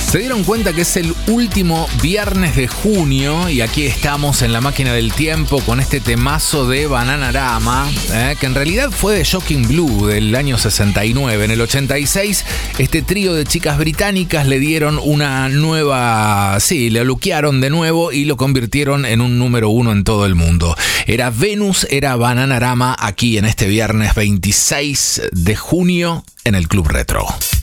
Se dieron cuenta que es el último viernes de junio y aquí estamos en la máquina del tiempo con este temazo de Bananarama, que en realidad fue de Shocking Blue del año 69. En el 86, este trío de chicas británicas le dieron una nueva... Sí, le luquearon de nuevo y lo convirtieron en un número 1 en todo el mundo. Era Venus, era Bananarama aquí en este viernes 26 de junio en el Club Retro.